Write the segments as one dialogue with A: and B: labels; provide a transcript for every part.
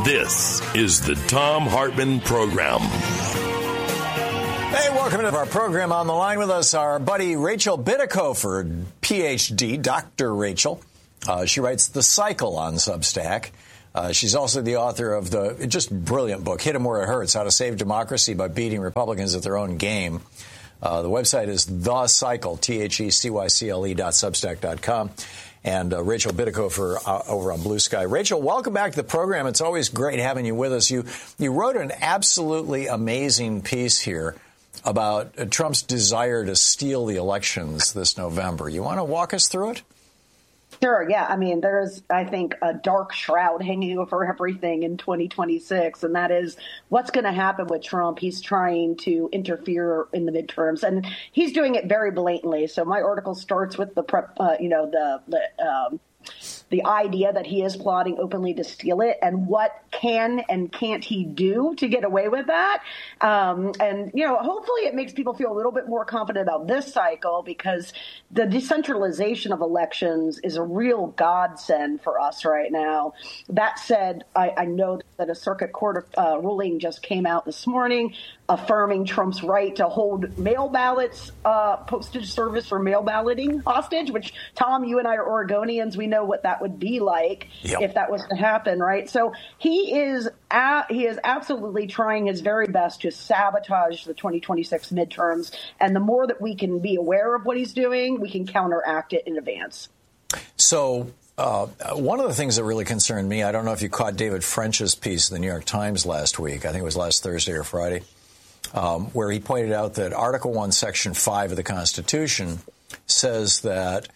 A: This is the Thom Hartmann Program.
B: Hey, welcome to our program. On the line with us, our buddy Rachel Bitecofer, PhD, Dr. Rachel. She writes The Cycle on Substack. She's also the author of the just brilliant book, Hit 'em Where It Hurts, How to Save Democracy by Beating Republicans at Their Own Game. The website is The Cycle, TheCycle.substack.com. And Rachel Bitecofer over on Blue Sky. Rachel, welcome back to the program. It's always great having you with us. You wrote an absolutely amazing piece here about Trump's desire to steal the elections this November. You want to walk us through it?
C: Sure. Yeah. I mean, there's, I think, a dark shroud hanging over everything in 2026, and that is what's going to happen with Trump. He's trying to interfere in the midterms, and he's doing it very blatantly. So my article starts with the idea that he is plotting openly to steal it, and what can and can't he do to get away with that. And, you know, hopefully it makes people feel a little bit more confident about this cycle, because the decentralization of elections is a real godsend for us right now. That said, I know that a circuit court ruling just came out this morning affirming Trump's right to hold mail ballots, postage service for mail balloting hostage, which, Tom, you and I are Oregonians. We know what that would be like if that was to happen, right? So he is absolutely trying his very best to sabotage the 2026 midterms. And the more that we can be aware of what he's doing, we can counteract it in advance.
B: So one of the things that really concerned me, I don't know if you caught David French's piece in the New York Times last week. I think it was last Thursday or Friday, where he pointed out that Article 1, Section 5 of the Constitution says that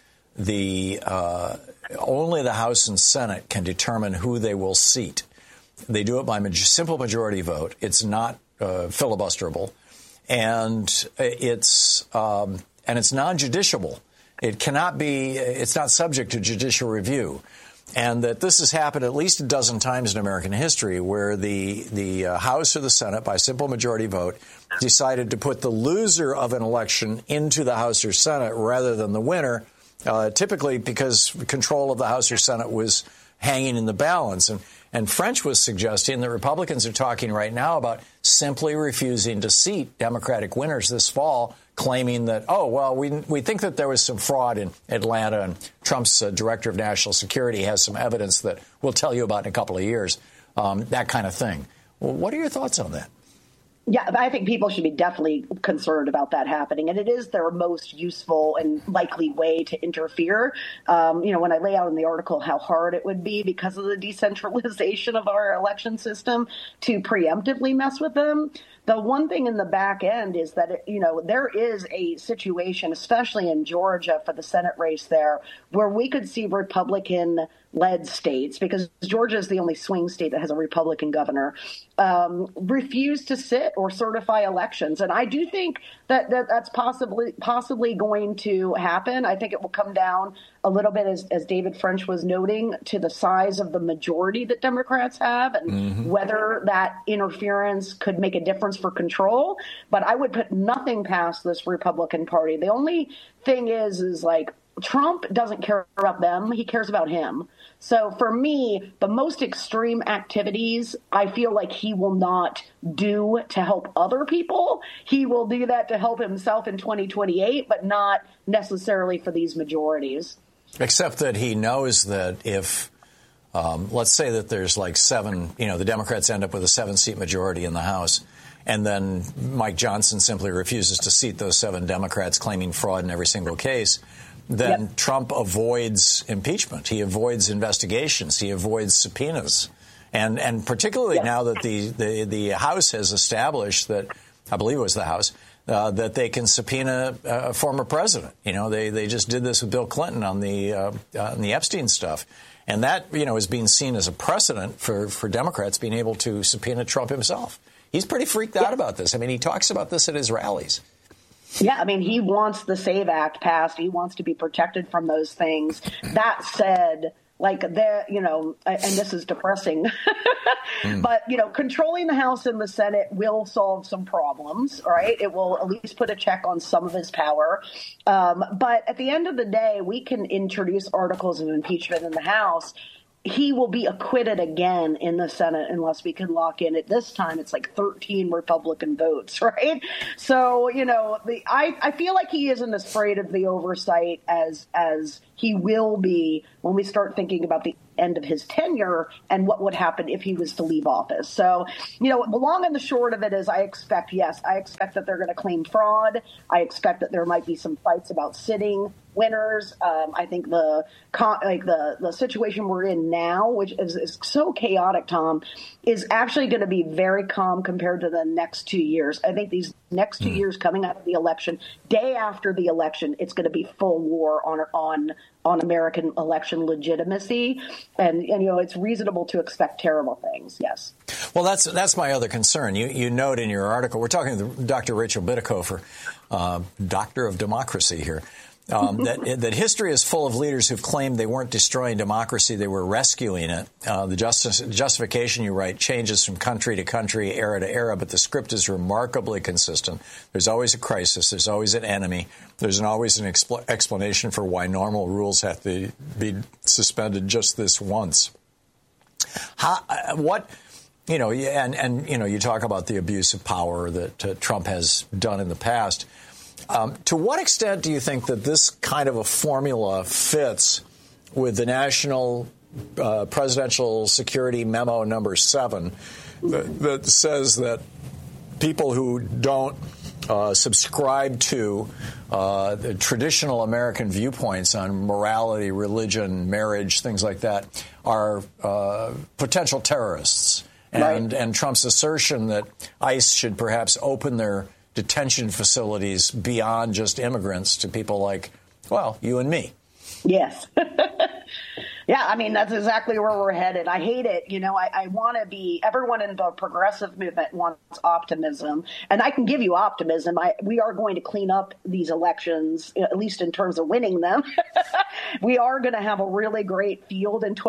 B: only the House and Senate can determine who they will seat. They do it by simple majority vote. It's not filibusterable, and it's non-judiciable. It cannot be. It's not subject to judicial review, and that this has happened at least a dozen times in American history, where the House or the Senate, by simple majority vote, decided to put the loser of an election into the House or Senate rather than the winner. Typically because control of the House or Senate was hanging in the balance. And French was suggesting that Republicans are talking right now about simply refusing to seat Democratic winners this fall, claiming that, we think that there was some fraud in Atlanta, and Trump's director of national security has some evidence that we'll tell you about in a couple of years, that kind of thing. Well, what are your thoughts on that?
C: Yeah, I think people should be definitely concerned about that happening. And it is their most useful and likely way to interfere. When I lay out in the article how hard it would be because of the decentralization of our election system to preemptively mess with them. The one thing in the back end is that, there is a situation, especially in Georgia for the Senate race there, where we could see Republican-led states, because Georgia is the only swing state that has a Republican governor, refuse to sit or certify elections. And I do think that's possibly going to happen. I think it will come down a little bit, as David French was noting, to the size of the majority that Democrats have, and whether that interference could make a difference for control. But I would put nothing past this Republican Party. The only thing is like, Trump doesn't care about them. He cares about him. So for me, the most extreme activities, I feel like he will not do to help other people. He will do that to help himself in 2028, but not necessarily for these majorities.
B: Except that he knows that if, let's say that there's like seven, the Democrats end up with a 7-seat majority in the House, and then Mike Johnson simply refuses to seat those 7 Democrats, claiming fraud in every single case, then Trump avoids impeachment. He avoids investigations. He avoids subpoenas. And particularly now that the House has established that, I believe it was the House, that they can subpoena a former president. They just did this with Bill Clinton on the Epstein stuff. And that, is being seen as a precedent for Democrats being able to subpoena Trump himself. He's pretty freaked out about this. I mean, he talks about this at his rallies.
C: Yeah, I mean, he wants the SAVE Act passed. He wants to be protected from those things. That said, and this is depressing, but, controlling the House and the Senate will solve some problems, right? It will at least put a check on some of his power. But at the end of the day, we can introduce articles of impeachment in the House he will be acquitted again in the Senate unless we can lock in. At this time, it's like 13 Republican votes, right? So, you know, I feel like he isn't as afraid of the oversight as he will be when we start thinking about the end of his tenure and what would happen if he was to leave office. So, you know, the long and the short of it is I expect that they're going to claim fraud. I expect that there might be some fights about sitting winners. I think the situation we're in now, which is so chaotic, Tom, is actually going to be very calm compared to the next 2 years. I think these next 2 years coming out of the election, day after the election, it's going to be full war on American election legitimacy. And you know, it's reasonable to expect terrible things. Yes.
B: Well, that's my other concern. You note in your article, we're talking to Dr. Rachel Bitecofer, doctor of democracy here. That history is full of leaders who've claimed they weren't destroying democracy, they were rescuing it. The justification, you write, changes from country to country, era to era, but the script is remarkably consistent. There's always a crisis. There's always an enemy. There's always an explanation for why normal rules have to be suspended just this once. You know, and you know, you talk about the abuse of power that Trump has done in the past. To what extent do you think that this kind of a formula fits with the National Presidential Security Memo number 7 that says that people who don't subscribe to the traditional American viewpoints on morality, religion, marriage, things like that, are potential terrorists? And Trump's assertion that ICE should perhaps open their detention facilities beyond just immigrants to people like, well, you and me.
C: Yes. Yeah, I mean, that's exactly where we're headed. I hate it. You know, I want to be – everyone in the progressive movement wants optimism, and I can give you optimism. We are going to clean up these elections, at least in terms of winning them. We are going to have a really great field in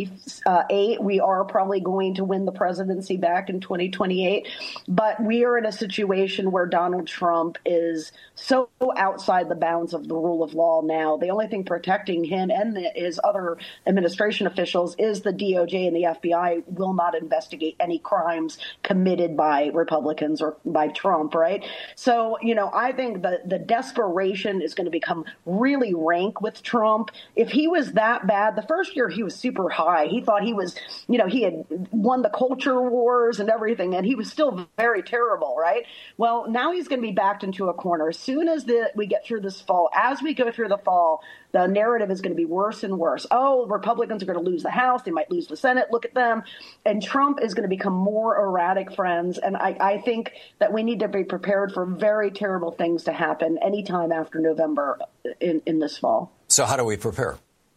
C: 2028. We are probably going to win the presidency back in 2028. But we are in a situation where Donald Trump is so outside the bounds of the rule of law now. The only thing protecting him and his other administration officials is the DOJ and the FBI will not investigate any crimes committed by Republicans or by Trump, right? So, you know, I think the desperation is going to become really rank with Trump. If he was that bad, the first year he was super high. He thought he was, you know, he had won the culture wars and everything, and he was still very terrible, right? Well, now he's going to be backed into a corner. As soon as we get through this fall, as we go through the fall, the narrative is going to be worse and worse. Oh, Republicans are going to lose the House. They might lose the Senate. Look at them. And Trump is going to become more erratic, friends. And I think that we need to be prepared for very terrible things to happen anytime after November in this fall.
B: So how do we prepare?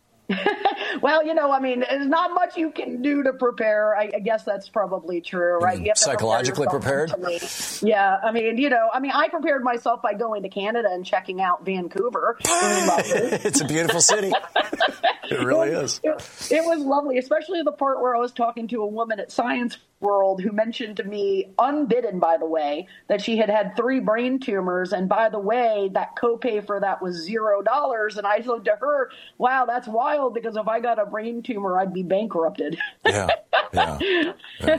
C: Well, you know, I mean, there's not much you can do to prepare. I guess that's probably true, right? You have to
B: psychologically prepared?
C: Yeah. I mean, you know, I prepared myself by going to Canada and checking out Vancouver.
B: It's a beautiful city. It really is.
C: It was lovely, especially the part where I was talking to a woman at Science World who mentioned to me, unbidden, by the way, that she had 3 brain tumors. And by the way, that copay for that was $0. And I said to her, wow, that's wild, because if I got a brain tumor, I'd be bankrupted.
B: Yeah. They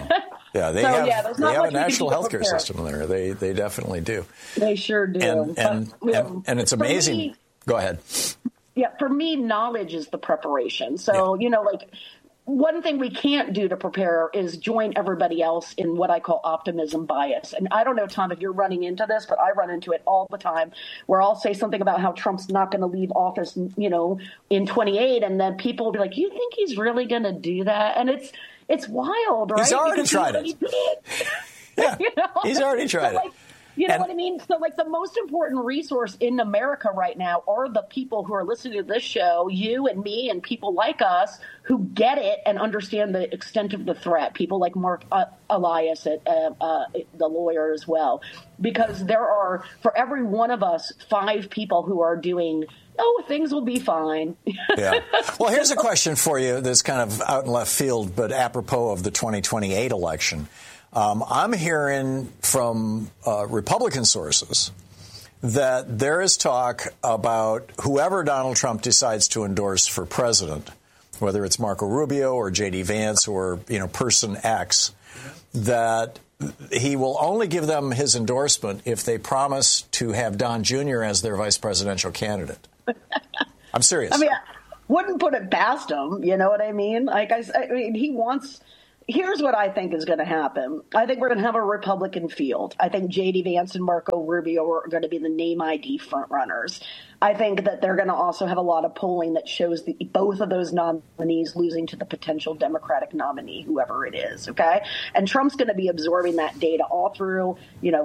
B: have a national healthcare system there. They definitely do.
C: They sure do.
B: And it's amazing. Go ahead.
C: Yeah, for me, knowledge is the preparation. So, you know, like, one thing we can't do to prepare is join everybody else in what I call optimism bias. And I don't know, Tom, if you're running into this, but I run into it all the time, where I'll say something about how Trump's not going to leave office, you know, in 28, and then people will be like, you think he's really going to do that? And it's wild, right?
B: He's already tried it. Yeah,
C: you know?
B: He's already tried it.
C: You know what I mean? So, like, the most important resource in America right now are the people who are listening to this show, you and me and people like us who get it and understand the extent of the threat. People like Mark Elias, the lawyer as well. Because there are, for every one of us, 5 people who are doing, things will be fine.
B: Yeah. Well, here's a question for you that's kind of out in left field, but apropos of the 2028 election. I'm hearing from Republican sources that there is talk about whoever Donald Trump decides to endorse for president, whether it's Marco Rubio or J.D. Vance or, person X, that he will only give them his endorsement if they promise to have Don Jr. as their vice presidential candidate. I'm serious.
C: I mean, I wouldn't put it past him. You know what I mean? Like I mean, he wants. Here's what I think is going to happen. I think we're going to have a Republican field. I think J.D. Vance and Marco Rubio are going to be the name ID front runners. I think that they're going to also have a lot of polling that shows both of those nominees losing to the potential Democratic nominee, whoever it is. Okay. And Trump's going to be absorbing that data all through,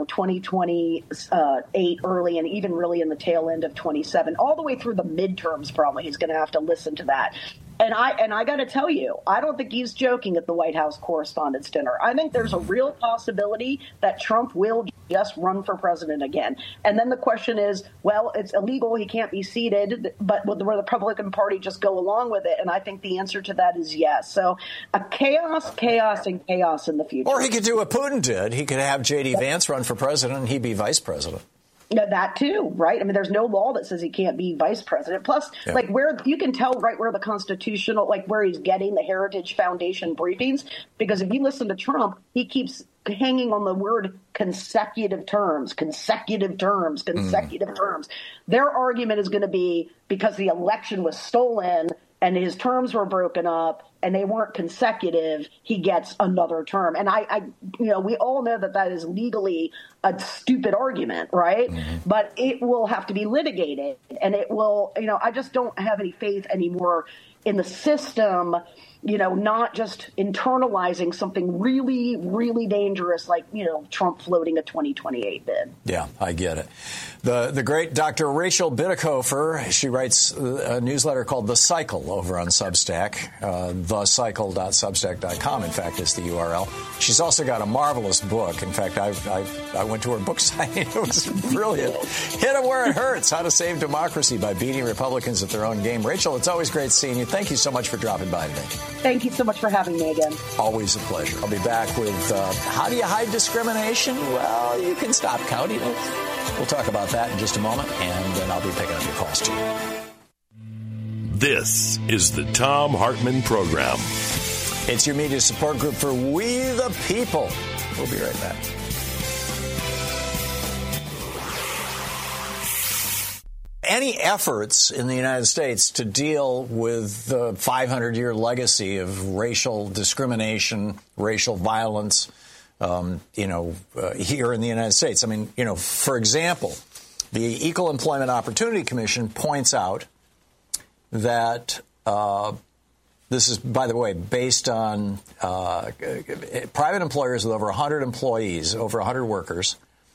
C: 2028 early and even really in the tail end of 27, all the way through the midterms. Probably he's going to have to listen to that. And I got to tell you, I don't think he's joking at the White House Correspondents' Dinner. I think there's a real possibility that Trump will just run for president again. And then the question is, well, it's illegal. He can't be seated. But will the Republican Party just go along with it? And I think the answer to that is yes. So a chaos in the future.
B: Or he could do what Putin did. He could have J.D. Vance run for president and he'd be vice president.
C: No, that too, right? I mean, there's no law that says he can't be vice president. Plus, where you can tell right where the constitutional, where he's getting the Heritage Foundation briefings, because if you listen to Trump, he keeps hanging on the word consecutive terms. Their argument is going to be because the election was stolen and his terms were broken up and they weren't consecutive, he gets another term. And we all know that is legally a stupid argument, right? Mm-hmm. But it will have to be litigated, and it will, I just don't have any faith anymore in the system, not just internalizing something really, really dangerous like, Trump floating a 2028 bid.
B: Yeah, I get it. The great Dr. Rachel Bitecofer, she writes a newsletter called The Cycle over on Substack. Thecycle.substack.com, in fact, is the URL. She's also got a marvelous book. In fact, I went to her book signing. It was brilliant. Hit it where it hurts. How to Save Democracy by Beating Republicans at Their Own Game. Rachel, it's always great seeing you. Thank you so much for dropping by today.
C: Thank you so much for having me again.
B: Always a pleasure. I'll be back with how do you hide discrimination? Well, you can stop counting it. We'll talk about that in just a moment, and then I'll be picking up your calls too.
A: This is the Thom Hartmann Program.
B: It's your media support group for We the People. We'll be right back. Any efforts in the United States to deal with the 500-year legacy of racial discrimination, racial violence, here in the United States? I mean, for example, the Equal Employment Opportunity Commission points out that this is, by the way, based on private employers with over 100 employees, over 100 workers,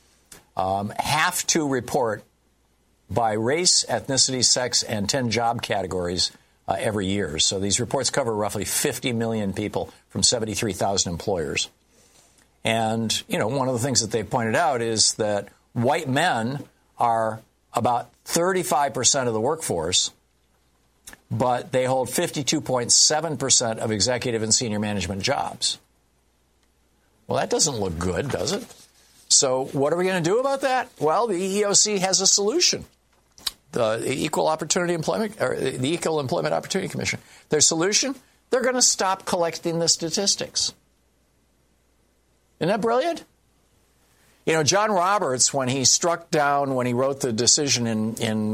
B: have to report by race, ethnicity, sex, and 10 job categories every year. So these reports cover roughly 50 million people from 73,000 employers. And, one of the things that they pointed out is that white men are about 35% of the workforce, but they hold 52.7% of executive and senior management jobs. Well, that doesn't look good, does it? So what are we going to do about that? Well, the EEOC has a solution. The Equal Employment Opportunity Commission. Their solution? They're going to stop collecting the statistics. Isn't that brilliant? John Roberts, when he wrote the decision in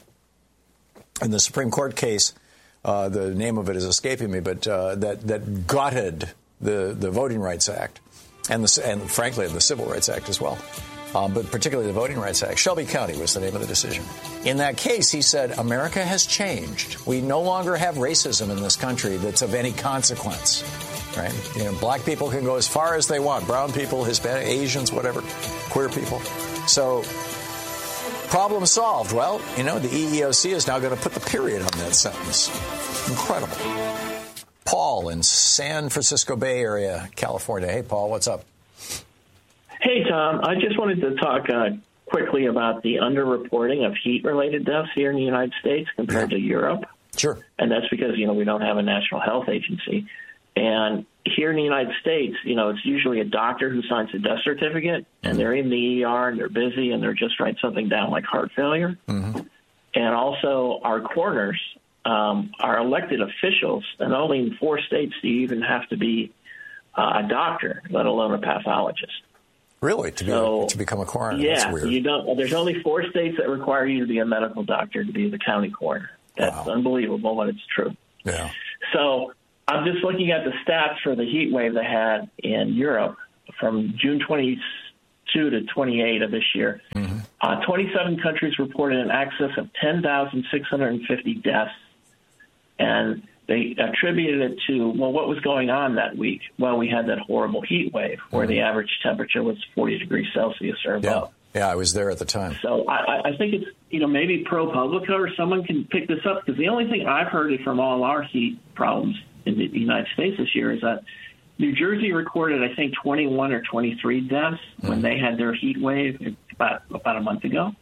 B: the Supreme Court case, the name of it is escaping me, but that gutted the Voting Rights Act and frankly the Civil Rights Act as well, but particularly the Voting Rights Act. Shelby County was the name of the decision. In that case, he said, America has changed. We no longer have racism in this country that's of any consequence. Right? Black people can go as far as they want. Brown people, Hispanic, Asians, whatever, queer people. So, problem solved. Well, the EEOC is now going to put the period on that sentence. Incredible. Paul in San Francisco Bay Area, California. Hey, Paul, what's up?
D: Hey, Tom. I just wanted to talk quickly about the underreporting of heat-related deaths here in the United States compared to Europe.
B: Sure.
D: And that's because, we don't have a national health agency. And here in the United States, it's usually a doctor who signs a death certificate, and they're in the ER, and they're busy, and they're just writing something down like heart failure. Mm-hmm. And also our coroners our elected officials, and only in 4 states do you even have to be a doctor, let alone a pathologist.
B: Really? To become a coroner?
D: Yeah,
B: That's weird.
D: you don't. There's only 4 states that require you to be a medical doctor to be the county coroner. That's unbelievable, but it's true.
B: Yeah.
D: So I'm just looking at the stats for the heat wave they had in Europe from June 22 to 28 of this year. 27 countries reported in excess of 10,650 deaths, and they attributed it to, well, what was going on that week? Well, we had that horrible heat wave where the average temperature was 40 degrees Celsius or above.
B: Yeah, I was there at the time.
D: So I think it's, maybe ProPublica or someone can pick this up, because the only thing I've heard from all our heat problems in the United States this year is that New Jersey recorded, I think, 21 or 23 deaths when they had their heat wave about a month ago.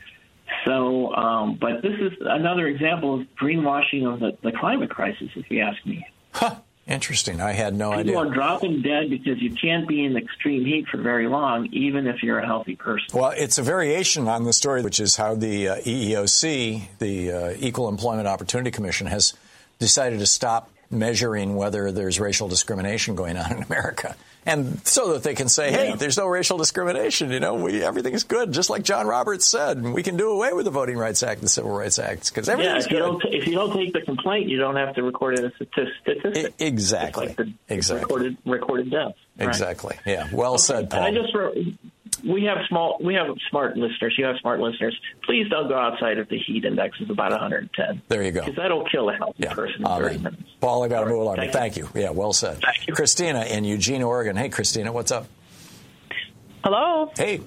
D: So, but this is another example of greenwashing of the climate crisis, if you ask me.
B: Huh. Interesting. I had no idea.
D: People are dropping dead because you can't be in extreme heat for very long, even if you're a healthy person.
B: Well, it's a variation on the story, which is how the EEOC, the Equal Employment Opportunity Commission, has decided to stop measuring whether there's racial discrimination going on in America. And so that they can say, hey, there's no racial discrimination. Everything is good, just like John Roberts said. And we can do away with the Voting Rights Act and the Civil Rights Act because everything's good.
D: If you don't take the complaint, you don't have to record it as a statistic.
B: Exactly.
D: Exactly. Recorded deaths. Right?
B: Exactly. Yeah. Well said, Paul.
D: And I just wrote, we have smart listeners. You have smart listeners. Please don't go outside if the heat index is about 110.
B: There you go.
D: Because that'll kill a healthy person in 30 minutes.
B: Paul, I got to move along. Thank you. Yeah, well said.
D: Thank you.
B: Christina in Eugene, Oregon. Hey, Christina, what's up?
E: Hello.
B: Hey.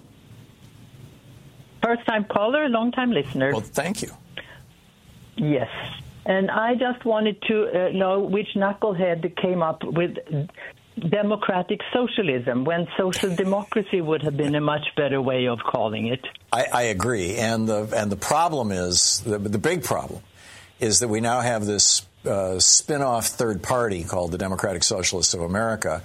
E: First-time caller, long-time listener.
B: Well, thank you.
E: Yes. And I just wanted to know which knucklehead came up with democratic socialism when social democracy would have been a much better way of calling it.
B: I agree. And the problem is, the big problem is that we now have this spin-off third party called the Democratic Socialists of America,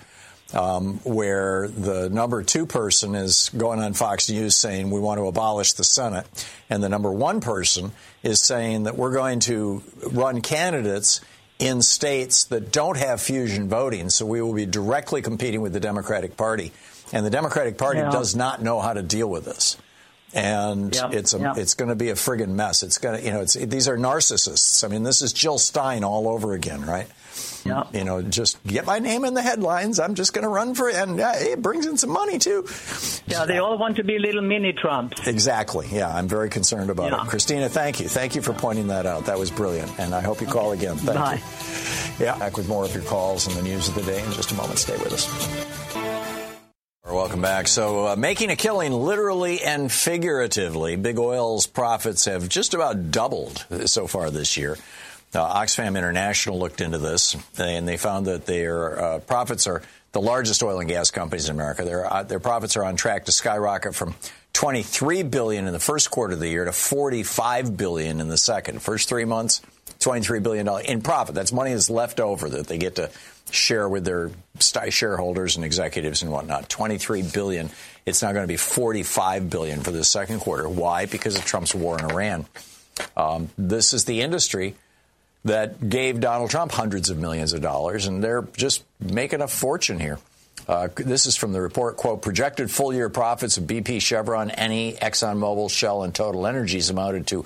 B: where the number 2 person is going on Fox News saying we want to abolish the Senate, and the number 1 person is saying that we're going to run candidates in states that don't have fusion voting, so we will be directly competing with the Democratic Party. And the Democratic Party does not know how to deal with this. And it's going to be a friggin' mess. It's going to, these are narcissists. I mean, this is Jill Stein all over again, right? Yeah. Just get my name in the headlines. I'm just going to run for it. And it brings in some money, too.
E: Yeah, they all want to be little mini Trumps.
B: Exactly. Yeah, I'm very concerned about it. Christina, thank you. Thank you for pointing that out. That was brilliant. And I hope you call again. Thank you. Yeah, back with more of your calls and the news of the day in just a moment. Stay with us. Welcome back. So making a killing literally and figuratively. Big Oil's profits have just about doubled so far this year. Oxfam International looked into this, and they found that their profits are the largest oil and gas companies in America. Their profits are on track to skyrocket from $23 billion in the first quarter of the year to $45 billion in the second. First 3 months, $23 billion in profit. That's money that's left over that they get to share with their shareholders and executives and whatnot. $23 billion. It's now going to be $45 billion for the second quarter. Why? Because of Trump's war in Iran. This is the industry that gave Donald Trump hundreds of millions of dollars, and they're just making a fortune here. This is from the report, quote, projected full-year profits of BP, Chevron, Eni, ExxonMobil, Shell, and Total Energies amounted to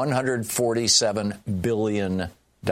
B: $147 billion.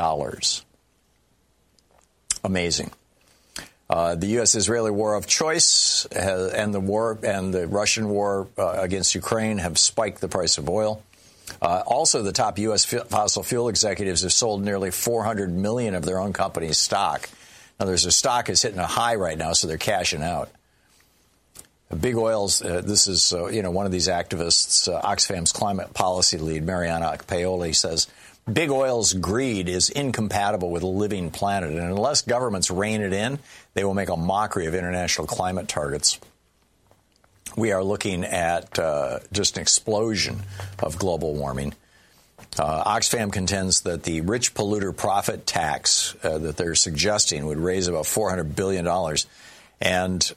B: Amazing. The U.S.-Israeli war of choice and the Russian war against Ukraine have spiked the price of oil. Also, the top U.S. fossil fuel executives have sold nearly $400 million of their own company's stock. Now, their stock is hitting a high right now, so they're cashing out. Big Oil's, this is, one of these activists, Oxfam's climate policy lead, Mariana Paoli, says, Big Oil's greed is incompatible with a living planet, and unless governments rein it in, they will make a mockery of international climate targets. We are looking at just an explosion of global warming. Oxfam contends that the rich polluter profit tax that they're suggesting would raise about $400 billion and,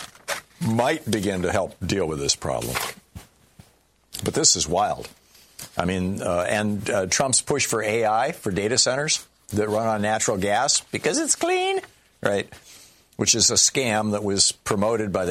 B: might begin to help deal with this problem. But this is wild. I mean, and Trump's push for AI, for data centers that run on natural gas because it's clean, right? Which is a scam that was promoted by the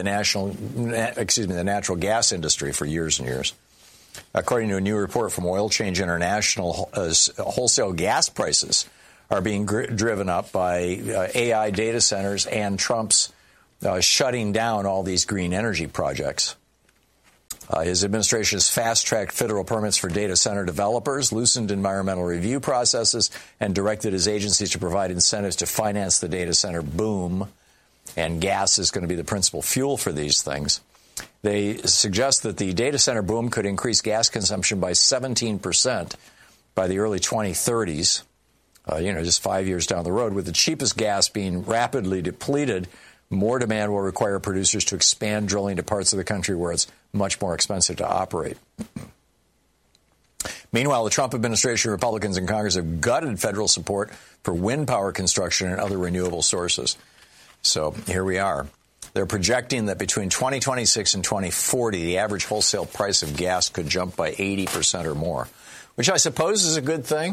B: natural gas industry for years and years. According to a new report from Oil Change International, wholesale gas prices are being driven up by AI data centers and Trump's shutting down all these green energy projects. His administration has fast-tracked federal permits for data center developers, loosened environmental review processes, and directed his agencies to provide incentives to finance the data center boom. And gas is going to be the principal fuel for these things. They suggest that the data center boom could increase gas consumption by 17% by the early 2030s, just 5 years down the road. With the cheapest gas being rapidly depleted, more demand will require producers to expand drilling to parts of the country where it's much more expensive to operate. Meanwhile, the Trump administration, Republicans in Congress have gutted federal support for wind power construction and other renewable sources. So here we are. They're projecting that between 2026 and 2040, the average wholesale price of gas could jump by 80% or more, which I suppose is a good thing.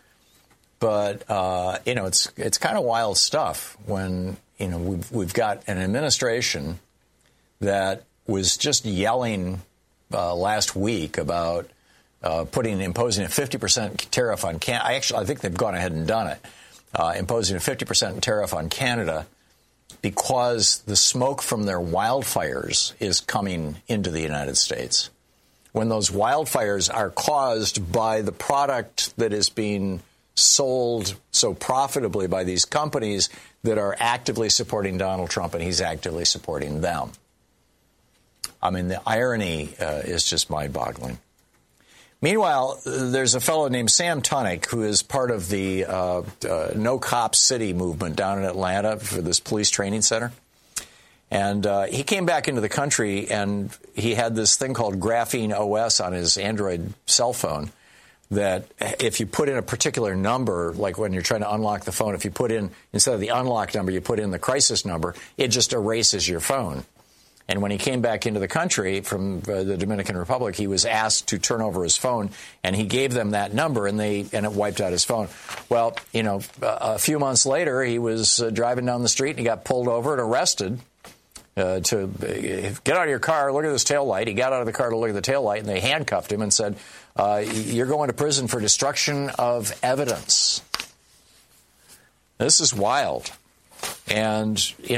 B: But, it's kind of wild stuff when, we've got an administration that was just yelling last week about imposing a 50% tariff on Canada. I think they've gone ahead and done it, imposing a 50% tariff on Canada because the smoke from their wildfires is coming into the United States. When those wildfires are caused by the product that is being sold so profitably by these companies that are actively supporting Donald Trump, and he's actively supporting them. I mean, the irony is just mind-boggling. Meanwhile, there's a fellow named Sam Tunnick who is part of the No Cop City movement down in Atlanta for this police training center. And he came back into the country, and he had this thing called Graphene OS on his Android cell phone that if you put in a particular number, like when you're trying to unlock the phone, if you put in, instead of the unlock number, you put in the crisis number, it just erases your phone. And when he came back into the country from the Dominican Republic, he was asked to turn over his phone, and he gave them that number, and it wiped out his phone. Well, a few months later, he was driving down the street, and he got pulled over and arrested to get out of your car, look at this taillight. He got out of the car to look at the taillight, and they handcuffed him and said, you're going to prison for destruction of evidence. This is wild. And,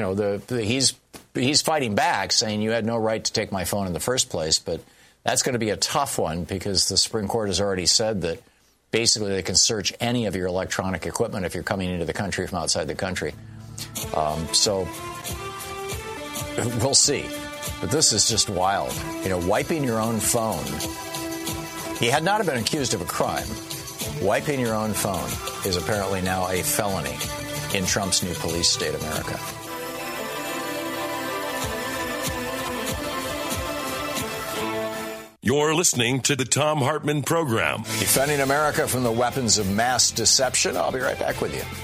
B: he's fighting back, saying you had no right to take my phone in the first place. But that's going to be a tough one because the Supreme Court has already said that basically they can search any of your electronic equipment if you're coming into the country from outside the country. So we'll see. But this is just wild. Wiping your own phone. He had not been accused of a crime. Wiping your own phone is apparently now a felony in Trump's new police state, America.
A: You're listening to the Thom Hartmann Program.
B: Defending America from the weapons of mass deception. I'll be right back with you.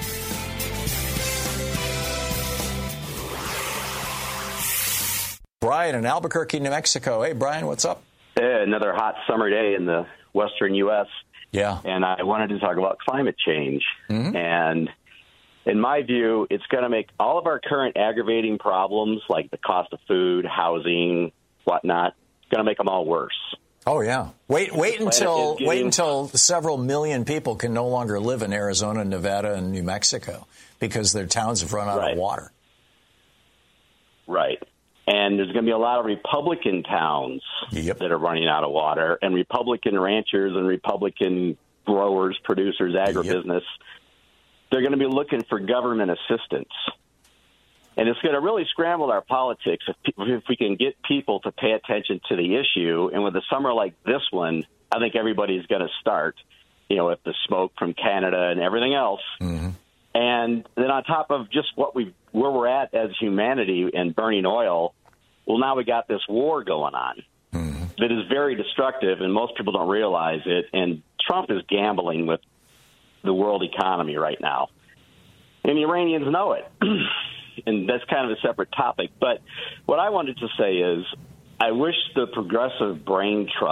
B: Brian in Albuquerque, New Mexico. Hey, Brian, what's up?
F: Hey, another hot summer day in the western U.S.
B: Yeah.
F: And I wanted to talk about climate change. Mm-hmm. And in my view, it's going to make all of our current aggravating problems, like the cost of food, housing, whatnot, going to make them all worse.
B: Oh, yeah. Wait until several million people can no longer live in Arizona, Nevada, and New Mexico because their towns have run out of water.
F: Right. And there's going to be a lot of Republican towns that are running out of water, and Republican ranchers and Republican growers, producers, agribusiness. They're going to be looking for government assistance. And it's going to really scramble our politics if we can get people to pay attention to the issue. And with a summer like this one, I think everybody's going to start, with the smoke from Canada and everything else. Mm-hmm. And then on top of just where we're at as humanity and burning oil, well, now we got this war going on that is very destructive, and most people don't realize it. And Trump is gambling with the world economy right now. And the Iranians know it. And that's kind of a separate topic. But what I wanted to say is I wish the Progressive Brain Trust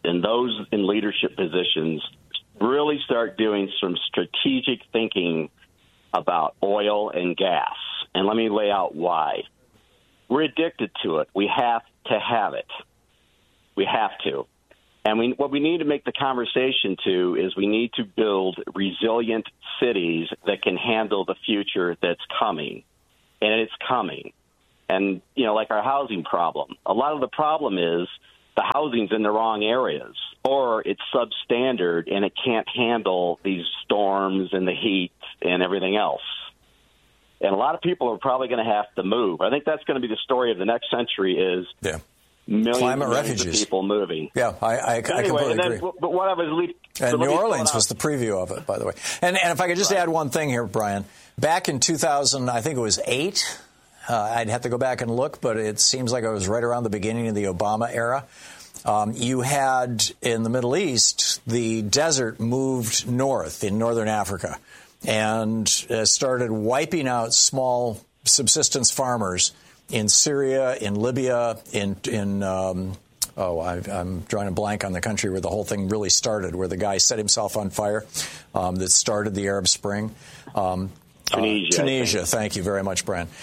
F: and those in leadership positions really start doing some strategic thinking about oil and gas. And let me lay out why. We're addicted to it. We have to have it. We have to. And what we need to make the conversation to is we need to build resilient cities that can handle the future that's coming. And it's coming. And, like our housing problem. A lot of the problem is the housing's in the wrong areas, or it's substandard and it can't handle these storms and the heat and everything else. And a lot of people are probably going to have to move. I think that's going to be the story of the next century is millions of people moving.
B: Yeah, I completely agree.
F: But what I was
B: and New Orleans was the preview of it, by the way. And if I could just add one thing here, Brian. Back in 2000, I think it was 8, I'd have to go back and look, but it seems like it was right around the beginning of the Obama era. You had, in the Middle East, the desert moved north in northern Africa and started wiping out small subsistence farmers in Syria, in Libya, I'm drawing a blank on the country where the whole thing really started, where the guy set himself on fire that started the Arab Spring. Tunisia. Thank you very much, Brian.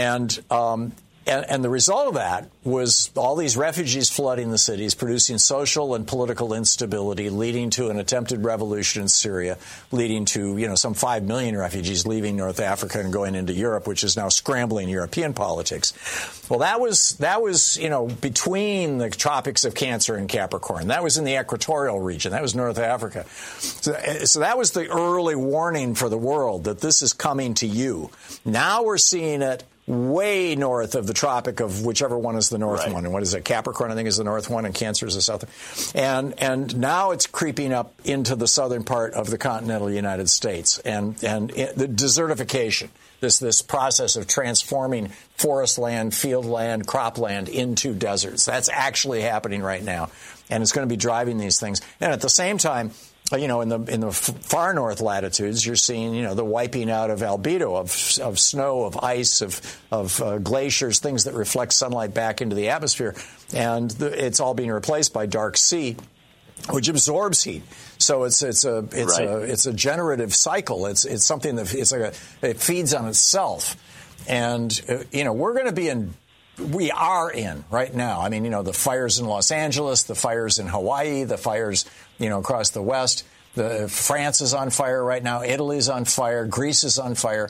B: And the result of that was all these refugees flooding the cities, producing social and political instability, leading to an attempted revolution in Syria, leading to, some 5 million refugees leaving North Africa and going into Europe, which is now scrambling European politics. Well, that was between the tropics of Cancer and Capricorn. That was in the equatorial region. That was North Africa. So that was the early warning for the world that this is coming to you. Now we're seeing it way north of the tropic of whichever one is the north one. And what is it? Capricorn, I think, is the north one, and Cancer is the south. And now it's creeping up into the southern part of the continental United States. And the desertification, this process of transforming forest land, field land, cropland into deserts. That's actually happening right now. And it's going to be driving these things. And at the same time, in the far north latitudes, you're seeing, the wiping out of albedo, of snow, of ice, of glaciers, things that reflect sunlight back into the atmosphere. And it's all being replaced by dark sea, which absorbs heat. So it's a generative cycle. It's something that it feeds on itself. And, we're going to be we are in right now. I mean, the fires in Los Angeles, the fires in Hawaii, the fires, across the West. France is on fire right now. Italy is on fire. Greece is on fire.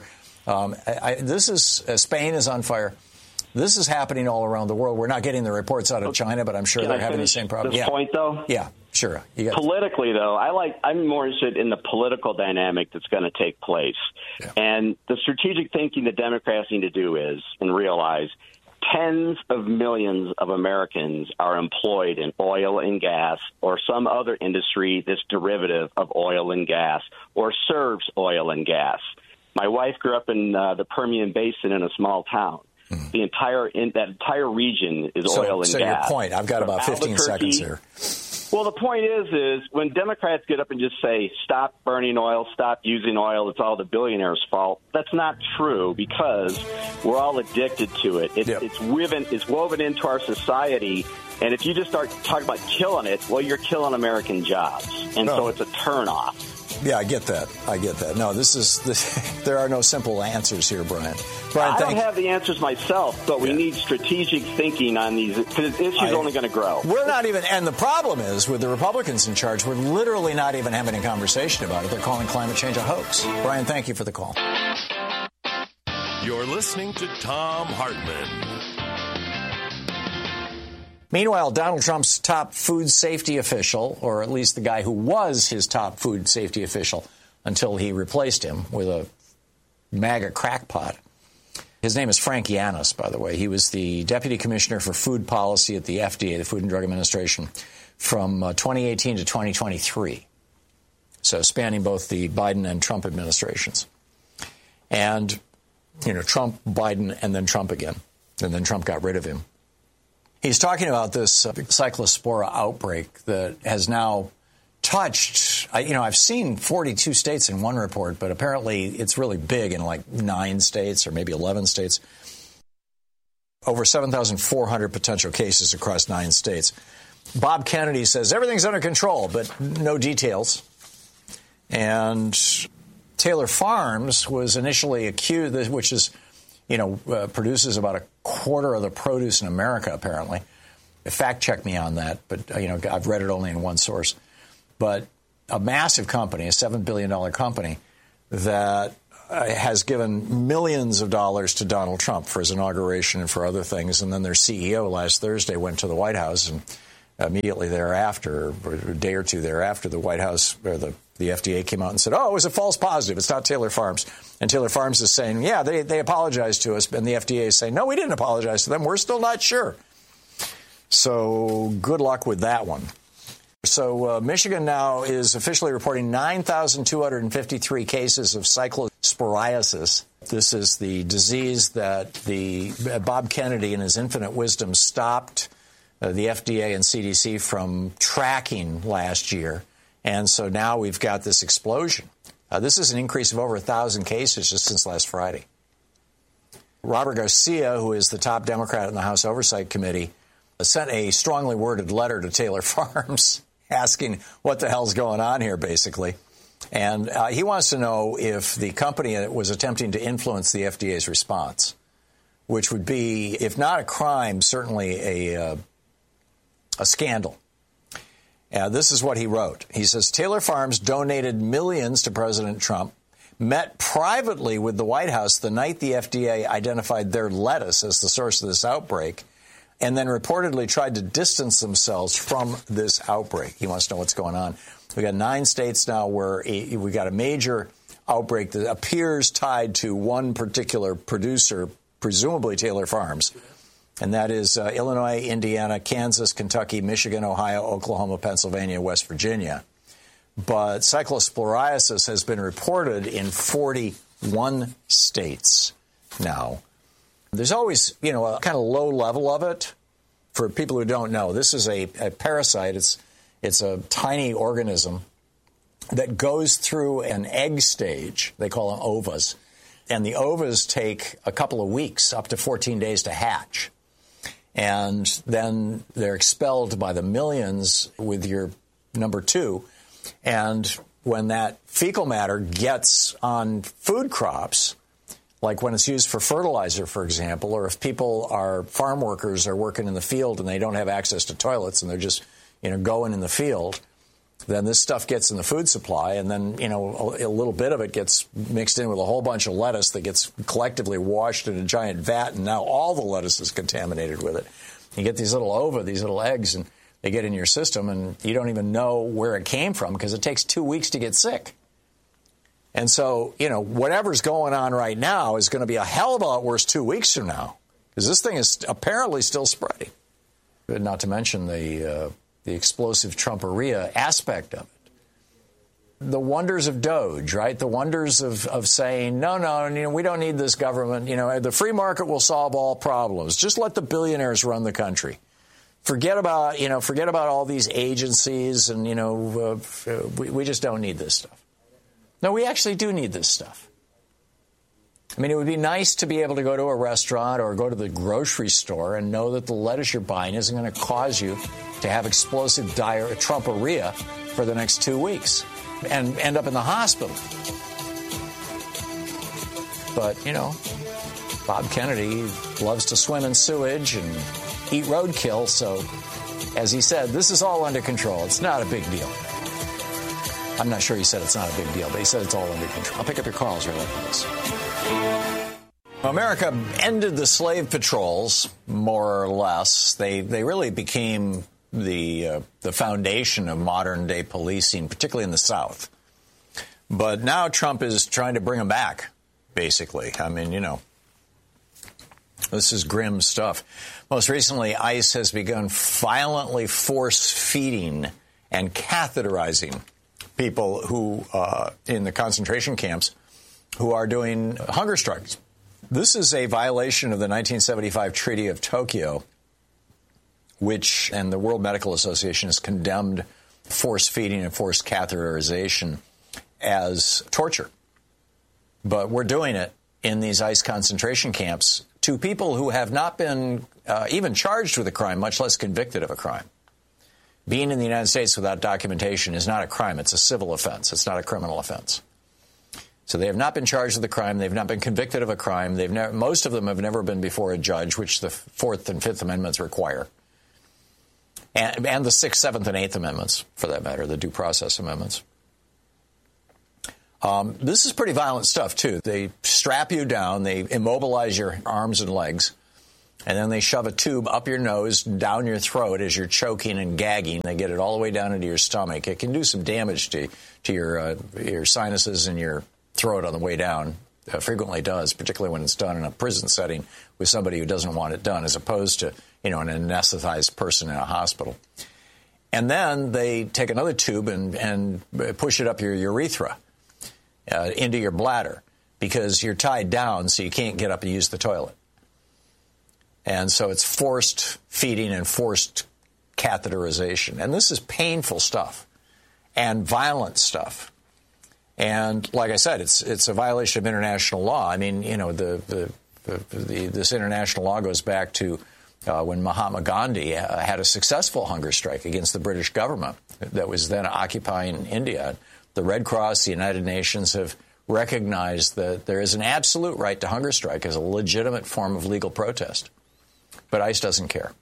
B: Spain is on fire. This is happening all around the world. We're not getting the reports out of China, but I'm sure they're having the same problem.
F: This point, though?
B: Yeah, sure.
F: Politically, though, I'm more interested in the political dynamic that's going to take place. Yeah. And the strategic thinking the Democrats need to do is, and realize, tens of millions of Americans are employed in oil and gas or some other industry that's derivative of oil and gas or serves oil and gas. My wife grew up in the Permian Basin in a small town. Mm-hmm. That entire region is oil and gas. So
B: your point, I've got about 15 seconds here.
F: Well, the point is when Democrats get up and just say, stop burning oil, stop using oil, it's all the billionaires' fault, that's not true because we're all addicted to it. It's woven into our society. And if you just start talking about killing it, well, you're killing American jobs. And so it's a turnoff.
B: Yeah, I get that. No, there are no simple answers here, Brian.
F: I don't have the answers myself, but we need strategic thinking on these because the issue's only going to grow.
B: We're not even, and the problem is with the Republicans in charge, we're literally not even having a conversation about it. They're calling climate change a hoax. Brian, thank you for the call.
A: You're listening to Thom Hartmann.
B: Meanwhile, Donald Trump's top food safety official, or at least the guy who was his top food safety official until he replaced him with a MAGA crackpot. His name is Frank Yiannas, by the way. He was the deputy commissioner for food policy at the FDA, the Food and Drug Administration, from 2018 to 2023. So spanning both the Biden and Trump administrations. And, Trump, Biden, and then Trump again. And then Trump got rid of him. He's talking about this cyclospora outbreak that has now touched, I've seen 42 states in one report, but apparently it's really big in like 9 states or maybe 11 states. Over 7,400 potential cases across 9 states. Bob Kennedy says everything's under control, but no details. And Taylor Farms was initially accused, which is, produces about a quarter of the produce in America, apparently. Fact check me on that, but, I've read it only in one source. But a massive company, a $7 billion company, that has given millions of dollars to Donald Trump for his inauguration and for other things. And then their CEO last Thursday went to the White House, and immediately thereafter, or a day or two thereafter, the White House or the FDA came out and said, it was a false positive. It's not Taylor Farms. And Taylor Farms is saying, yeah, they apologized to us. And the FDA is saying, no, we didn't apologize to them. We're still not sure. So good luck with that one. So Michigan now is officially reporting 9,253 cases of cyclosporiasis. This is the disease that Bob Kennedy, in his infinite wisdom, stopped the FDA and CDC from tracking last year. And so now we've got this explosion. This is an increase of over 1,000 cases just since last Friday. Robert Garcia, who is the top Democrat in the House Oversight Committee, sent a strongly worded letter to Taylor Farms asking what the hell's going on here, basically. And he wants to know if the company was attempting to influence the FDA's response, which would be, if not a crime, certainly a scandal. This is what he wrote. He says, Taylor Farms donated millions to President Trump, met privately with the White House the night the FDA identified their lettuce as the source of this outbreak, and then reportedly tried to distance themselves from this outbreak. He wants to know what's going on. We got 9 states now where we got a major outbreak that appears tied to one particular producer, presumably Taylor Farms. And that is Illinois, Indiana, Kansas, Kentucky, Michigan, Ohio, Oklahoma, Pennsylvania, West Virginia. But cyclosporiasis has been reported in 41 states now. There's always, a kind of low level of it. For people who don't know, this is a parasite. It's a tiny organism that goes through an egg stage. They call them ovas. And the ovas take a couple of weeks, up to 14 days to hatch. And then they're expelled by the millions with your number 2. And when that fecal matter gets on food crops, like when it's used for fertilizer, for example, or if farm workers are working in the field and they don't have access to toilets and they're just, going in the field, then this stuff gets in the food supply, and then, a little bit of it gets mixed in with a whole bunch of lettuce that gets collectively washed in a giant vat, and now all the lettuce is contaminated with it. You get these little ova, these little eggs, and they get in your system, and you don't even know where it came from because it takes 2 weeks to get sick. And so, whatever's going on right now is going to be a hell of a lot worse 2 weeks from now, because this thing is apparently still spreading. Not to mention the explosive Trumperia aspect of it. The wonders of Doge, right? The wonders of saying, no, we don't need this government. The free market will solve all problems. Just let the billionaires run the country. Forget about all these agencies, and, we just don't need this stuff. No, we actually do need this stuff. I mean, it would be nice to be able to go to a restaurant or go to the grocery store and know that the lettuce you're buying isn't going to cause you to have explosive Trumperia for the next 2 weeks and end up in the hospital. But, Bob Kennedy loves to swim in sewage and eat roadkill. So, as he said, this is all under control. It's not a big deal. I'm not sure he said it's not a big deal, but he said it's all under control. I'll pick up your calls right after this. America ended the slave patrols, more or less. They really became the foundation of modern-day policing, particularly in the South. But now Trump is trying to bring them back, basically. I mean, this is grim stuff. Most recently, ICE has begun violently force-feeding and catheterizing people who, in the concentration camps, who are doing hunger strikes. This is a violation of the 1975 Treaty of Tokyo, and the World Medical Association has condemned force feeding and forced catheterization as torture. But we're doing it in these ICE concentration camps to people who have not been even charged with a crime, much less convicted of a crime. being in the United States without documentation is not a crime. It's a civil offense. It's not a criminal offense. So they have not been charged with a crime. They've not been convicted of a crime. Most of them have never been before a judge, which the Fourth and Fifth Amendments require. And the Sixth, Seventh, and Eighth Amendments, for that matter, the due process amendments. This is pretty violent stuff, too. They strap you down, they immobilize your arms and legs, and then they shove a tube up your nose, down your throat as you're choking and gagging. They get it all the way down into your stomach. It can do some damage to your sinuses and your throat on the way down. Frequently does, particularly when it's done in a prison setting with somebody who doesn't want it done, as opposed to, an anesthetized person in a hospital. And then they take another tube and push it up your urethra into your bladder, because you're tied down, so you can't get up and use the toilet. And so it's forced feeding and forced catheterization. And this is painful stuff and violent stuff. And like I said, it's a violation of international law. I mean, this international law goes back to when Mahatma Gandhi had a successful hunger strike against the British government that was then occupying India. The Red Cross, the United Nations have recognized that there is an absolute right to hunger strike as a legitimate form of legal protest. But ICE doesn't care.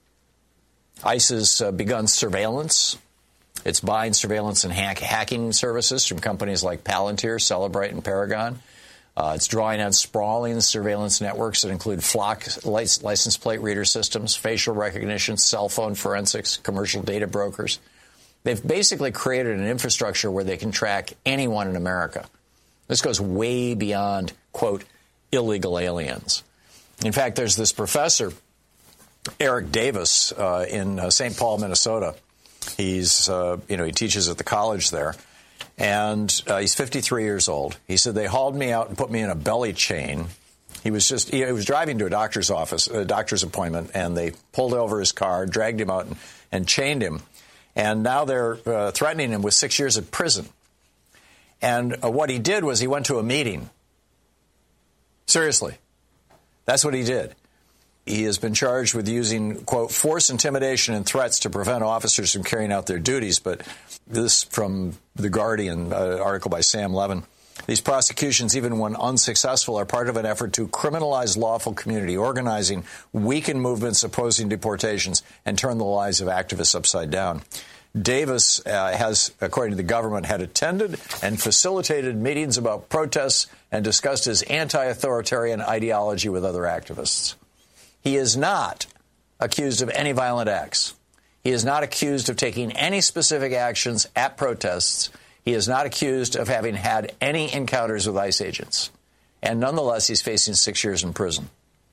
B: ICE has begun surveillance. It's buying surveillance and hacking services from companies like Palantir, Celebrite, and Paragon. It's drawing on sprawling surveillance networks that include Flock license plate reader systems, facial recognition, cell phone forensics, commercial data brokers. They've basically created an infrastructure where they can track anyone in America. This goes way beyond, quote, illegal aliens. In fact, there's this professor, Eric Davis, in St. Paul, Minnesota. He's, he teaches at the college there. And he's 53 years old. He said, they hauled me out and put me in a belly chain. He was driving to a doctor's office, a doctor's appointment, and they pulled over his car, dragged him out, and chained him. And now they're threatening him with 6 years in prison. And what he did was he went to a meeting. Seriously. That's what he did. He has been charged with using, quote, force, intimidation, and threats to prevent officers from carrying out their duties. But this from The Guardian, article by Sam Levin. These prosecutions, even when unsuccessful, are part of an effort to criminalize lawful community organizing, weaken movements opposing deportations, and turn the lives of activists upside down. Davis has, according to the government, had attended and facilitated meetings about protests and discussed his anti-authoritarian ideology with other activists. He is not accused of any violent acts. He is not accused of taking any specific actions at protests. He is not accused of having had any encounters with ICE agents. And nonetheless, he's facing 6 years in prison.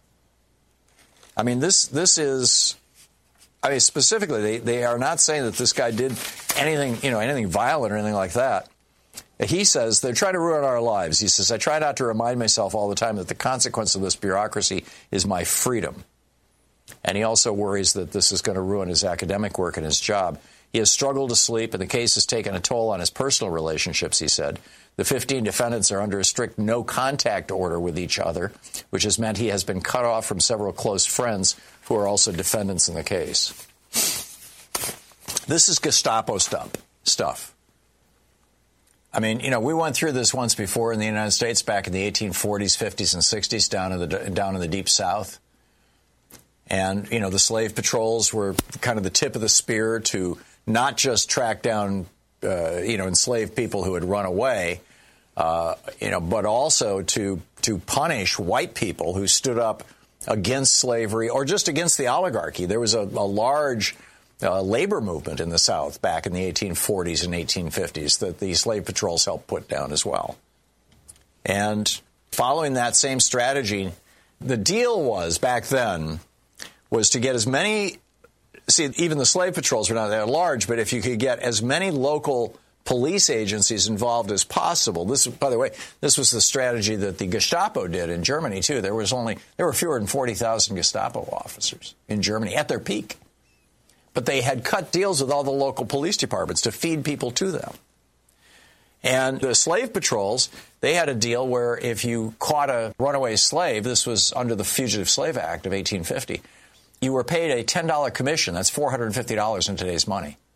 B: I mean, this is, specifically, they are not saying that this guy did anything violent or anything like that. He says they're trying to ruin our lives. He says, I try not to remind myself all the time that the consequence of this bureaucracy is my freedom. And he also worries that this is going to ruin his academic work and his job. He has struggled to sleep, and the case has taken a toll on his personal relationships, he said. The 15 defendants are under a strict no-contact order with each other, which has meant he has been cut off from several close friends who are also defendants in the case. This is Gestapo stuff. I mean, we went through this once before in the United States back in the 1840s, 50s, and 60s down in the Deep South. And, the slave patrols were kind of the tip of the spear to not just track down, enslaved people who had run away, but also to punish white people who stood up against slavery or just against the oligarchy. There was a large labor movement in the South back in the 1840s and 1850s that the slave patrols helped put down as well. And following that same strategy, the deal was back then was to get as many, even the slave patrols were not that large, but if you could get as many local police agencies involved as possible. This, by the way, this was the strategy that the Gestapo did in Germany, too. There were fewer than 40,000 Gestapo officers in Germany at their peak. But they had cut deals with all the local police departments to feed people to them. And the slave patrols, they had a deal where if you caught a runaway slave, this was under the Fugitive Slave Act of 1850, you were paid a $10 commission. That's $450 in today's money.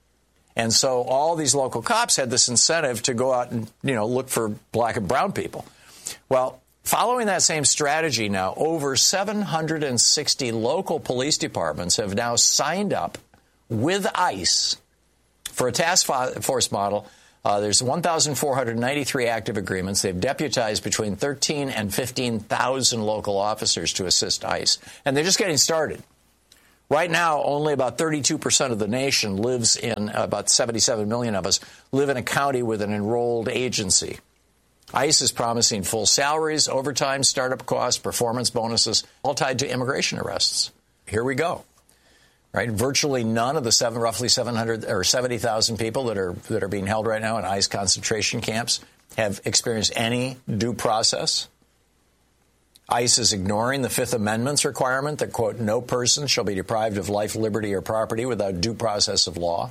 B: And so all these local cops had this incentive to go out and, look for black and brown people. Well, following that same strategy now, over 760 local police departments have now signed up with ICE for a task force model. There's 1,493 active agreements. They've deputized between 13 and 15,000 local officers to assist ICE. And they're just getting started. Right now, only about 32% of the nation lives in, about 77 million of us, live in a county with an enrolled agency. ICE is promising full salaries, overtime, startup costs, performance bonuses, all tied to immigration arrests. Here we go. Right? Virtually none of the roughly 700 or 70,000 people that are being held right now in ICE concentration camps have experienced any due process. ICE is ignoring the Fifth Amendment's requirement that, quote, no person shall be deprived of life, liberty, or property without due process of law.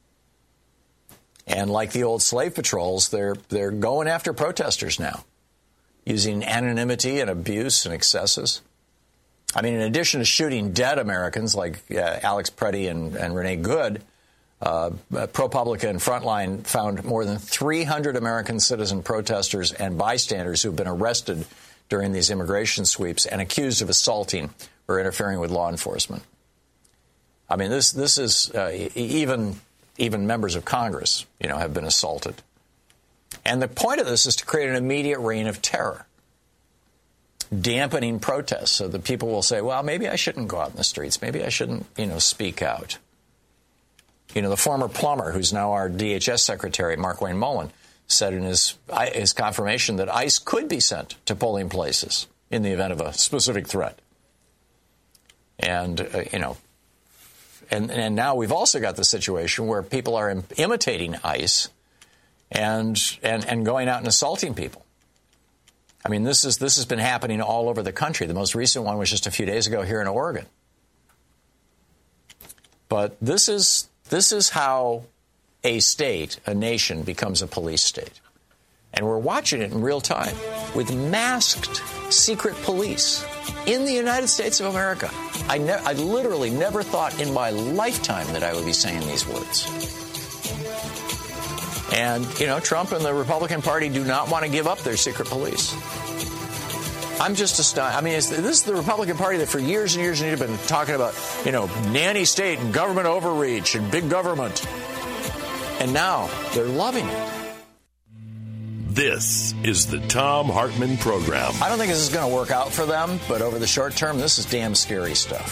B: And like the old slave patrols, they're going after protesters now, using anonymity and abuse and excesses. I mean, in addition to shooting dead Americans like Alex Preddy and Renee Good, ProPublica and Frontline found more than 300 American citizen protesters and bystanders who've been arrested during these immigration sweeps and accused of assaulting or interfering with law enforcement. I mean, this is even members of Congress, have been assaulted. And the point of this is to create an immediate reign of terror, dampening protests so that people will say, well, maybe I shouldn't go out in the streets. Maybe I shouldn't, speak out. The former plumber, who's now our DHS secretary, Mark Wayne Mullen, said in his confirmation that ICE could be sent to polling places in the event of a specific threat. And, and now we've also got the situation where people are imitating ICE and going out and assaulting people. I mean, this has been happening all over the country. The most recent one was just a few days ago here in Oregon. But this is how a state, a nation, becomes a police state. And we're watching it in real time with masked secret police in the United States of America. I literally never thought in my lifetime that I would be saying these words. And, Trump and the Republican Party do not want to give up their secret police. I'm just astonished. I mean, this is the Republican Party that for years and years and years have been talking about, nanny state and government overreach and big government. And now they're loving it.
A: This is the Thom Hartmann Program.
B: I don't think this is going to work out for them, but over the short term, this is damn scary stuff.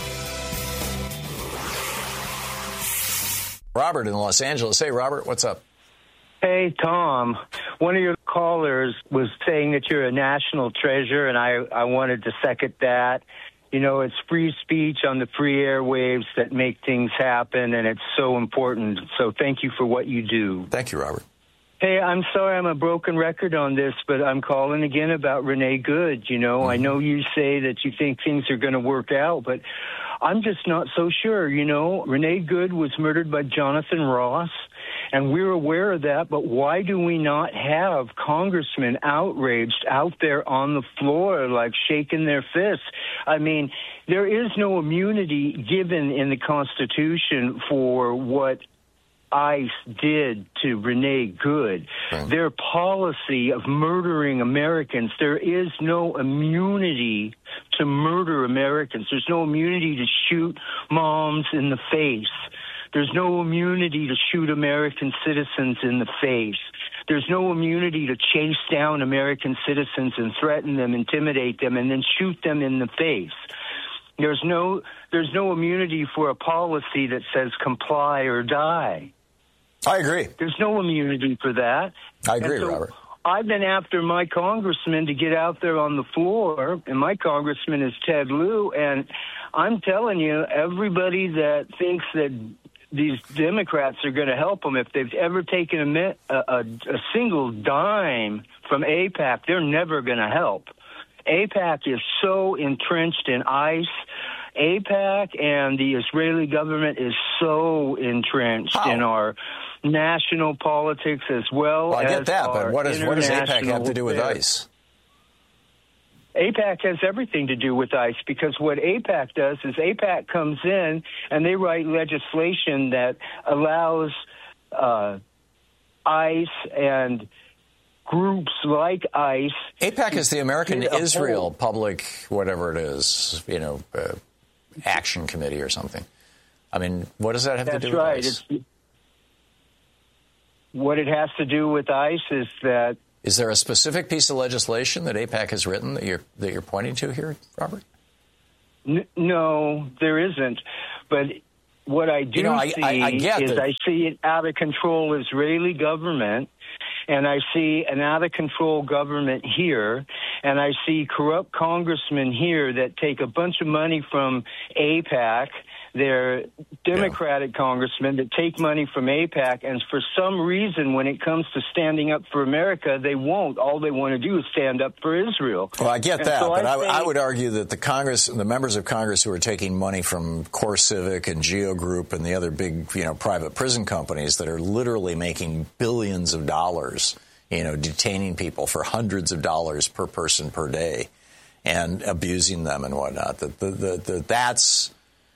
B: Robert in Los Angeles. Hey, Robert, what's up?
G: Hey, Tom. One of your callers was saying that you're a national treasure, and I wanted to second that. It's free speech on the free airwaves that make things happen, and it's so important. So thank you for what you do.
B: Thank you, Robert.
G: Hey, I'm sorry I'm a broken record on this, but I'm calling again about Renee Good. I know you say that you think things are going to work out, but I'm just not so sure. Renee Good was murdered by Jonathan Ross, and we're aware of that, but why do we not have congressmen outraged out there on the floor, like shaking their fists? I mean, there is no immunity given in the Constitution for what ICE did to Renee Good. Right. Their policy of murdering Americans, there is no immunity to murder Americans. There's no immunity to shoot moms in the face. There's no immunity to shoot American citizens in the face. There's no immunity to chase down American citizens and threaten them, intimidate them, and then shoot them in the face. There's no immunity for a policy that says comply or die.
B: I agree.
G: There's no immunity for that.
B: I agree, Robert.
G: I've been after my congressman to get out there on the floor, and my congressman is Ted Lieu, and I'm telling you, everybody that thinks that these Democrats are going to help them, if they've ever taken a single dime from AIPAC, they're never going to help. AIPAC is so entrenched in ICE. AIPAC and the Israeli government is so entrenched in our national politics as well as
B: I get that, but what does AIPAC have to do with
G: affairs.
B: ICE?
G: AIPAC has everything to do with ICE, because what AIPAC does is AIPAC comes in and they write legislation that allows ICE and groups like ICE.
B: AIPAC is the American Israel Public, whatever it is, Action Committee or something. I mean, what does that have to do with ICE?
G: What it has to do with ICE is that.
B: Is there a specific piece of legislation that AIPAC has written that you're pointing to here, Robert?
G: No, there isn't. But what I do I see an out-of-control Israeli government, and I see an out-of-control government here, and I see corrupt congressmen here that take a bunch of money from AIPAC. They're Democratic congressmen that take money from AIPAC, and for some reason, when it comes to standing up for America, they won't. All they want to do is stand up for Israel.
B: Well, I get that, but I would argue that the members of Congress who are taking money from CoreCivic and Geo Group and the other big, private prison companies that are literally making billions of dollars, detaining people for hundreds of dollars per person per day and abusing them and whatnot, that's...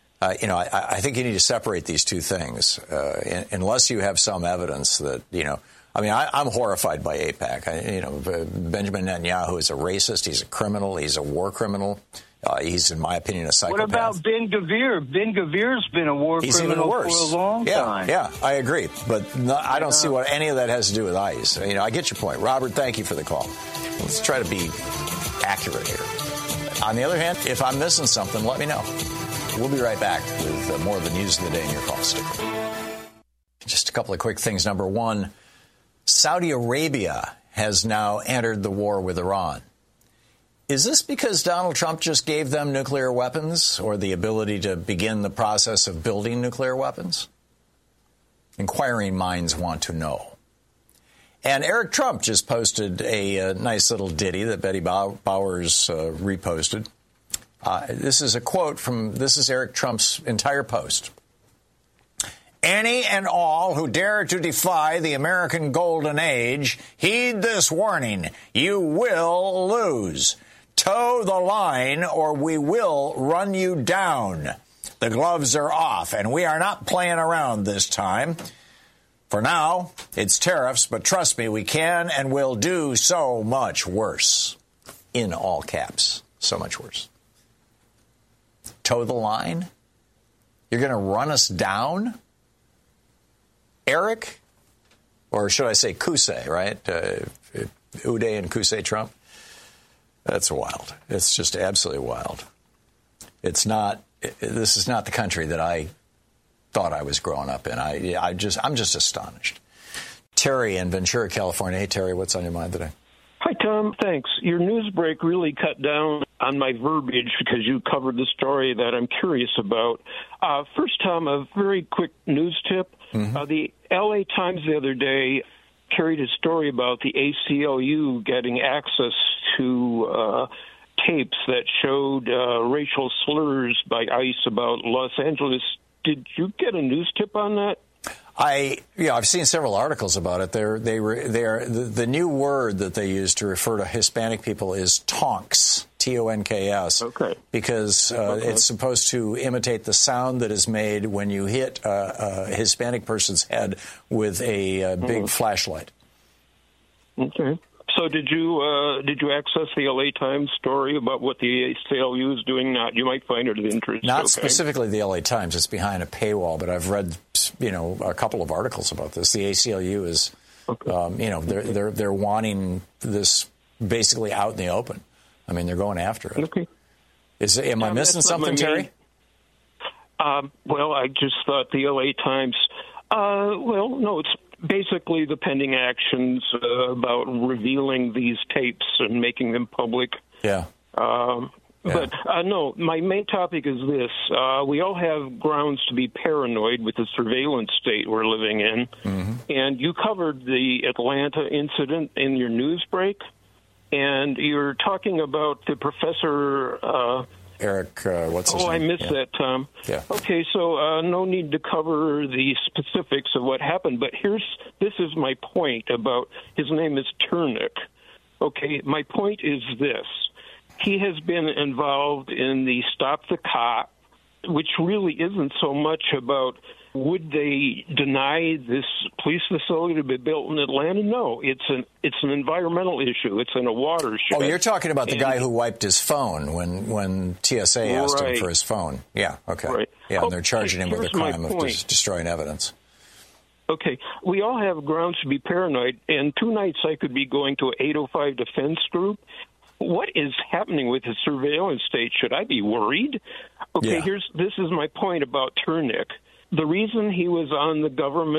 B: I think you need to separate these two things, unless you have some evidence that, I'm horrified by AIPAC. Benjamin Netanyahu is a racist. He's a criminal. He's a war criminal. He's, in my opinion, a psychopath.
G: What about Ben Gvir? Ben Gvir's been a war criminal for a long time.
B: Yeah, I agree. But I don't see what any of that has to do with ICE. I get your point. Robert, thank you for the call. Let's try to be accurate here. On the other hand, if I'm missing something, let me know. We'll be right back with more of the news of the day in your call. Stick with me. Just a couple of quick things. Number one, Saudi Arabia has now entered the war with Iran. Is this because Donald Trump just gave them nuclear weapons or the ability to begin the process of building nuclear weapons? Inquiring minds want to know. And Eric Trump just posted a nice little ditty that Betty Bowers reposted. This is a quote this is Eric Trump's entire post. Any and all who dare to defy the American golden age, heed this warning. You will lose. Toe the line or we will run you down. The gloves are off and we are not playing around this time. For now, it's tariffs, but trust me, we can and will do so much worse. In all caps, so much worse. Toe the line? You're going to run us down? Eric? Or should I say Kusei, right? Uday and Kusei Trump? That's wild. It's just absolutely wild. This is not the country that I thought I was growing up in. I'm just astonished. Terry in Ventura, California. Hey, Terry, what's on your mind today?
H: Hi, Tom. Thanks. Your news break really cut down on my verbiage because you covered the story that I'm curious about. First, Tom, a very quick news tip. Mm-hmm. The L.A. Times the other day carried a story about the ACLU getting access to tapes that showed racial slurs by ICE about Los Angeles. Did you get a news tip on that?
B: I've seen several articles about it. The new word that they use to refer to Hispanic people is tonks, Tonks. Okay. Because it's supposed to imitate the sound that is made when you hit a Hispanic person's head with a big flashlight.
H: Okay. So did you access the LA Times story about what the ACLU is doing? Not, you might find it of interest.
B: Not specifically the LA Times. It's behind a paywall, but I've read, a couple of articles about this. The ACLU is, they're wanting this basically out in the open. I mean, they're going after it.
H: Okay.
B: Am I missing something, Terry?
H: Well, I just thought the LA Times. No, it's basically the pending actions about revealing these tapes and making them public.
B: Yeah.
H: But no, my main topic is this. We all have grounds to be paranoid with the surveillance state we're living in. Mm-hmm. And you covered the Atlanta incident in your news break. And you're talking about the professor...
B: Eric, what's his name?
H: I missed that, Tom.
B: Yeah.
H: Okay, so no need to cover the specifics of what happened, but this is my point about, his name is Turnick. Okay, my point is this. he has been involved in the Stop the Cop, which really isn't so much about would they deny this police facility to be built in Atlanta? No, it's an environmental issue. It's in a watershed.
B: Oh, you're talking about the guy who wiped his phone when TSA asked him for his phone. Yeah, okay.
H: Right.
B: Yeah, and they're charging him with a crime of destroying evidence.
H: Okay, we all have grounds to be paranoid, and 2 nights I could be going to an 805 defense group. What is happening with the surveillance state? Should I be worried? Okay, this is my point about Turnick. The reason he was on the government